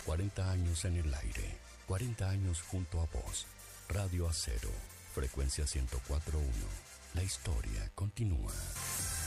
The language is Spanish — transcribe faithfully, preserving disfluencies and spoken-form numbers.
cuarenta años en el aire, cuarenta años junto a vos. Radio Acero, frecuencia ciento cuatro punto uno. La historia continúa.